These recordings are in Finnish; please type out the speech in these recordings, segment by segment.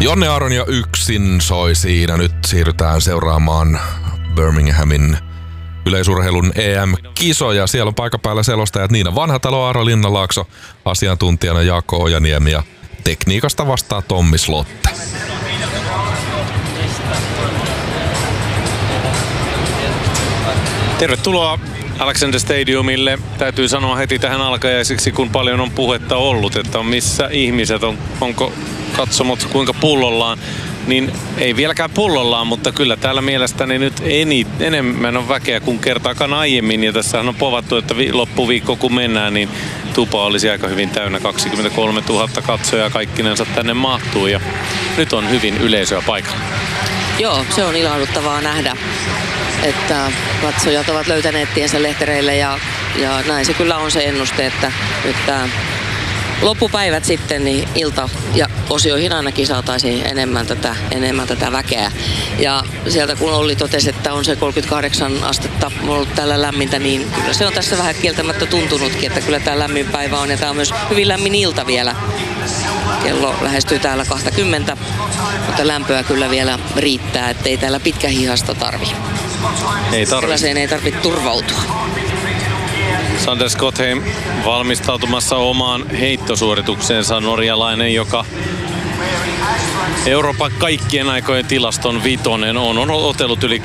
Jonne Aronia yksin soi siinä. Nyt siirrytään seuraamaan Birminghamin yleisurheilun EM-kisoja. Siellä on paikan päällä selostajat Niina Vanhatalo, Aaro Linnanlaakso, asiantuntijana Jaakko Ojaniemi ja tekniikasta vastaa Tommi Slotte. Tervetuloa Alexander Stadiumille. Täytyy sanoa heti tähän alkajaiseksi, kun paljon on puhetta ollut, että on missä ihmiset on, onko katsomot kuinka pullollaan, niin ei vieläkään pullollaan, mutta kyllä täällä mielestäni nyt enemmän on väkeä kuin kertaakaan aiemmin. Ja tässähän on povattu, että loppuviikko kun mennään, niin tupa olisi aika hyvin täynnä. 23 000 katsojaa kaikkinensa tänne mahtuu ja nyt on hyvin yleisöä paikalla. Joo, se on ilahduttavaa nähdä, että katsojat ovat löytäneet tiensä lehtereille ja näin se kyllä on se ennuste, että nyt tämä loppupäivät sitten niin ilta ja osioihin ainakin saataisiin enemmän tätä väkeä. Ja sieltä kun Olli totesi, että on se 38 astetta ollut täällä lämmintä, niin kyllä se on tässä vähän kieltämättä tuntunutkin, että kyllä tämä lämmin päivä on ja tämä on myös hyvin lämmin ilta vielä. Kello lähestyy täällä 20, mutta lämpöä kyllä vielä riittää, ettei täällä pitkähihasta tarvi. Ei tarvi. Sellaiseen ei tarvitse turvautua. Sander Skotheim valmistautumassa omaan heittosuoritukseensa, norjalainen, joka Euroopan kaikkien aikojen tilaston vitonen on otellut yli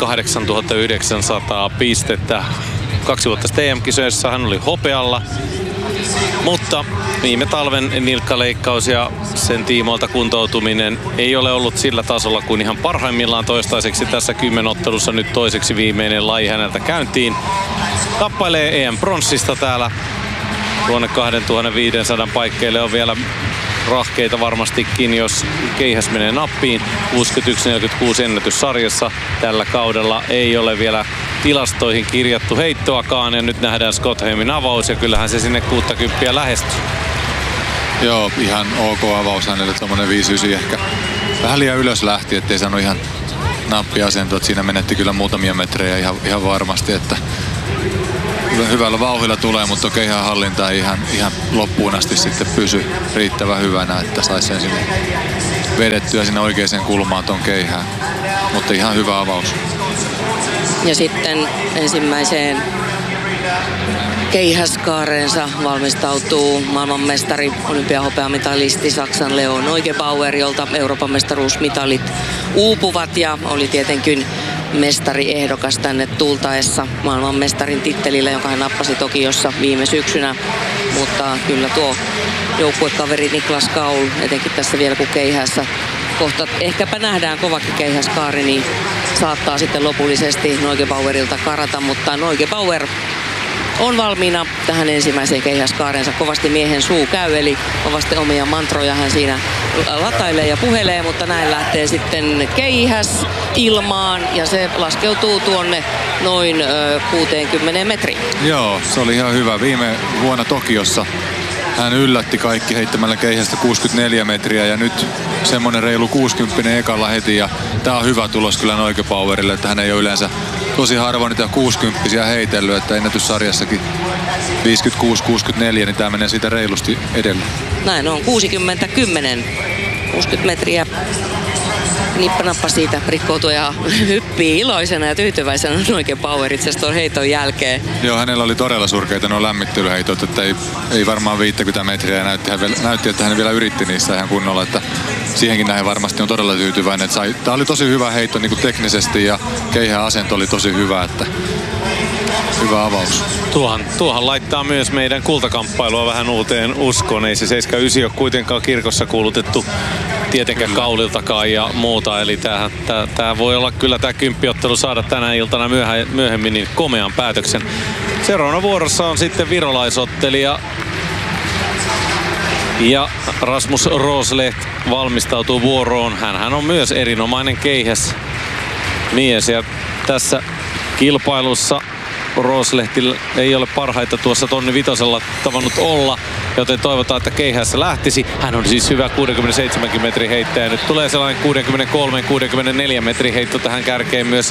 8900 pistettä. 2 vuotta sitten EM-kisoissa hän oli hopealla, mutta viime talven nilkkaleikkaus ja sen tiimoilta kuntoutuminen ei ole ollut sillä tasolla kuin ihan parhaimmillaan toistaiseksi tässä 10-ottelussa. Nyt toiseksi viimeinen laji häneltä käyntiin. Tappailee EM-pronssista täällä. Tuonne 2500 paikkeille on vielä rahkeita varmastikin, jos keihäs menee nappiin. 61-46 ennätyssarjassa tällä kaudella ei ole vielä tilastoihin kirjattu heittoakaan. Ja nyt nähdään Skottheimin avaus ja kyllähän se sinne 60 lähestyy. Joo, ihan ok avaus hänelle, tommonen 5-9 ehkä. Vähän liian ylös lähti, ettei saanut ihan nappiasentoa. Siinä menetti kyllä muutamia metrejä ihan varmasti, että hyvällä vauhdilla tulee, mutta keihään hallinta ei ihan loppuun asti sitten pysy riittävän hyvänä, että saisi sen sinne vedettyä sinne oikeaan kulmaan ton keihään. Mutta ihan hyvä avaus. Ja sitten ensimmäiseen keihäskaareensa valmistautuu maailmanmestari, olympiahopeamitalisti Saksan Leo Neugebauer, jolta Euroopan mestaruusmitalit uupuvat ja oli tietenkin mestariehdokas tänne tultaessa maailmanmestarin tittelillä, jonka hän nappasi Tokiossa viime syksynä. Mutta kyllä tuo joukkuekaveri Niklas Kaul, etenkin tässä vielä kun keihässä kohta ehkäpä nähdään kovakin keihäskaari, niin saattaa sitten lopullisesti Neugebauerilta karata, mutta Neugebauer on valmiina tähän ensimmäiseen keihäskaarensa. Kovasti miehen suu käy, eli kovasti omia mantroja hän siinä latailee ja puhelee, mutta näin lähtee sitten keihäs ilmaan ja se laskeutuu tuonne noin 60 metriin. Joo, se oli ihan hyvä. Viime vuonna Tokiossa hän yllätti kaikki heittämällä keihästä 64 metriä ja nyt semmonen reilu 60 ekalla heti ja tää on hyvä tulos kyllä Neugebauerille, että hän ei ole yleensä tosi harvoin niitä 60 heitellyt, että ennätyssarjassakin 56-64, niin tää menee siitä reilusti edelle. Näin on, 60-10, 60 metriä. Nippanappa siitä rikkoutuu ja hyppii iloisena ja tyytyväisenä Neugebauer itse asiassa tuon heiton jälkeen. Joo, hänellä oli todella surkeita nuo lämmittelyheitot, että ei varmaan 50 metriä ja näytti, että hän vielä yritti niissä ihan kunnolla, että siihenkin näin varmasti on todella tyytyväinen. Tämä oli tosi hyvä heitto niin kuin teknisesti ja keihään asento oli tosi hyvä, että hyvä avaus. Tuohan laittaa myös meidän kultakamppailua vähän uuteen uskoon. Ei se 79 ole kuitenkaan kirkossa kuulutettu tietenkään Kauliltakaan ja muuta. Eli tää voi olla kyllä tää 10-ottelu saada tänä iltana myöhemmin niin komean päätöksen. Seuraavana vuorossa on sitten virolaisottelija. Ja Rasmus Rosleht valmistautuu vuoroon. Hänhän on myös erinomainen keihäs mies ja tässä kilpailussa Roslehtillä ei ole parhaita tuossa tonni vitosella tavannut olla, joten toivotaan, että keihässä lähtisi. Hän on siis hyvä 67 metrin heittäjä. Nyt tulee sellainen 63-64 metrin heitto tähän kärkeen myös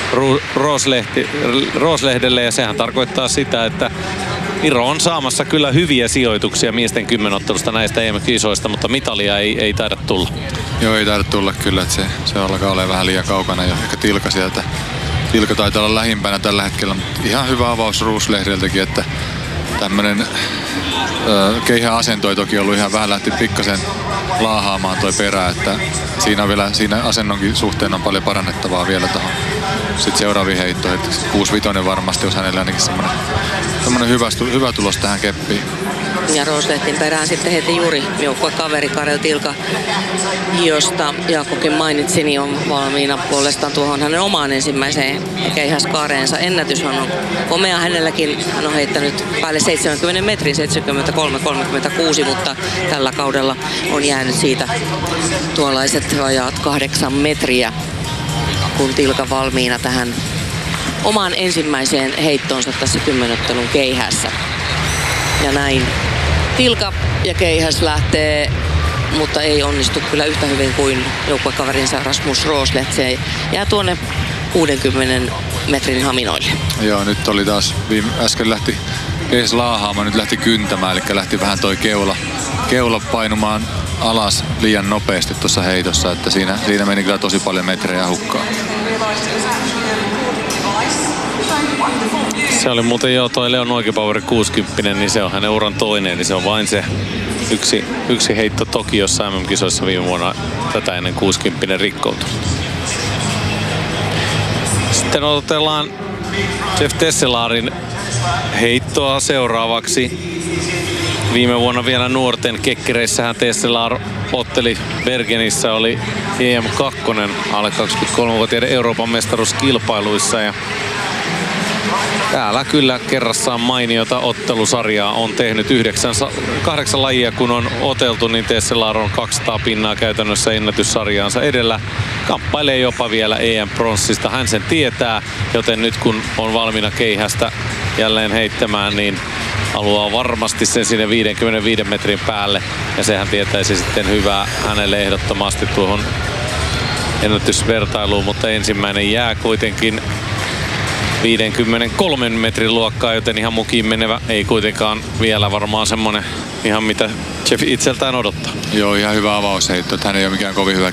Roslehdelle ja sehän tarkoittaa sitä, että Viro on saamassa kyllä hyviä sijoituksia miesten 10-ottelusta näistä EM-kisoista, mutta mitalia ei taida tulla. Joo, ei taida tulla kyllä, että se alkaa olla vähän liian kaukana jo. Ehkä Tilka sieltä. Tilka taitaa olla lähimpänä tällä hetkellä, mutta ihan hyvä avaus Roos-Lehdeltäkin, että tämmönen keihään asento ei toki ollut ihan vähän, lähti pikkasen laahaamaan toi perä, että siinä asennonkin suhteen on paljon parannettavaa vielä tuohon sitten seuraaviin heittoihin. 6-5 varmasti olisi hänellä ainakin semmoinen hyvä tulos tähän keppiin. Ja Roos-Lehtin perään sitten heti juuri joukkuekaveri Karel Tilka, josta Jaakkokin mainitsi, niin on valmiina puolestaan tuohon hänen omaan ensimmäiseen keihäskaareensa. Ennätys on komea hänelläkin. Hän on heittänyt päälle 70 metrin, 73-36, mutta tällä kaudella on jäänyt siitä tuollaiset vajaat 8 metriä, kun Tilka valmiina tähän omaan ensimmäiseen heittoonsa tässä 10-ottelun keihässä. Ja näin Tilka ja keihäs lähtee, mutta ei onnistu kyllä yhtä hyvin kuin joukkuekaverinsa Rasmus Roos-Lehti. Se jää tuonne 60 metrin haminoille. Joo, nyt oli taas äsken lähti ees laahaamaan, nyt lähti kyntämään, eli lähti vähän toi keula painumaan alas liian nopeasti tuossa heitossa, että siinä meni kyllä tosi paljon metrejä hukkaan. Se oli muuten jo toi Leon Oikepower 60, niin se on hänen uran toinen, eli se on vain se yksi heitto Tokiossa MM-kisoissa viime vuonna tätä ennen 60 rikkoutunut. Sitten odotellaan Jeff Tesselarin heittoa seuraavaksi. Viime vuonna vielä nuorten kekkereissähän Tesselar otteli Bergenissä, oli EM2 alle 23-vuotiaiden Euroopan mestaruuskilpailuissa. Ja täällä kyllä kerrassaan mainiota ottelusarjaa on tehnyt 8 lajia kun on oteltu, niin Tesselar on 200 pinnaa käytännössä ennätyssarjaansa edellä. Kamppailee jopa vielä EM-pronssista, hän sen tietää, joten nyt kun on valmiina keihästä jälleen heittämään, niin haluaa varmasti sen sinne 55 metrin päälle. Ja sehän tietäisi sitten hyvää hänelle ehdottomasti tuohon ennätysvertailuun, mutta ensimmäinen jää kuitenkin 53 metrin luokkaa, joten ihan mukiin menevä ei kuitenkaan vielä varmaan semmonen ihan mitä Jeff itseltään odottaa. Joo, ihan hyvä avausheitto, että hän ei ole mikään kovin hyvä